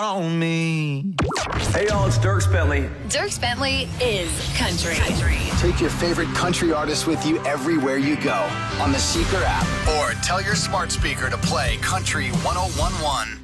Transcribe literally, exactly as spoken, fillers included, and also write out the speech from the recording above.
on me. Hey y'all, it's Dierks Bentley. Dierks Bentley is country. country. Take your favorite country artist with you everywhere you go on the Seeker app or tell your smart speaker to play Country one oh one one.